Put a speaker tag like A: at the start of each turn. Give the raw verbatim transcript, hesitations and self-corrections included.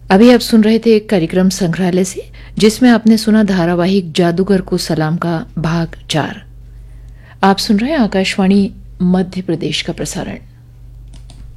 A: अभी आप सुन रहे थे एक कार्यक्रम संग्रहालय से, जिसमें आपने सुना धारावाहिक जादूगर को सलाम का भाग चार। आप सुन रहे हैं आकाशवाणी मध्य प्रदेश का प्रसारण।